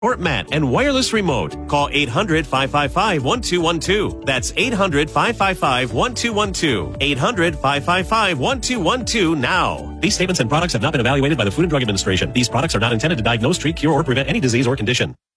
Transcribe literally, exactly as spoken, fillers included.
Sport mat and wireless remote. Call eight hundred, five five five, one two one two. That's eight hundred, five five five, one two one two. eight hundred, five five five, one two one two now. These statements and products have not been evaluated by the Food and Drug Administration. These products are not intended to diagnose, treat, cure, or prevent any disease or condition.